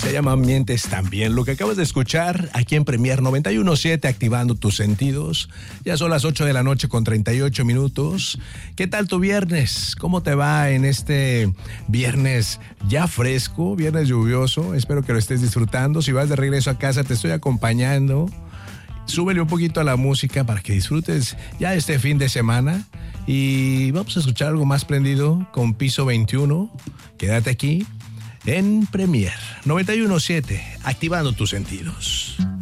Se llama Mientes También. Lo que acabas de escuchar aquí en Premier 91.7, activando tus sentidos. Ya son las 8 de la noche con 38 minutos. ¿Qué tal tu viernes? ¿Cómo te va en este viernes ya fresco, viernes lluvioso? Espero que lo estés disfrutando. Si vas de regreso a casa, te estoy acompañando. Súbele un poquito a la música para que disfrutes ya este fin de semana. Y vamos a escuchar algo más prendido con Piso 21. Quédate aquí en Premier 91.7, activando tus sentidos.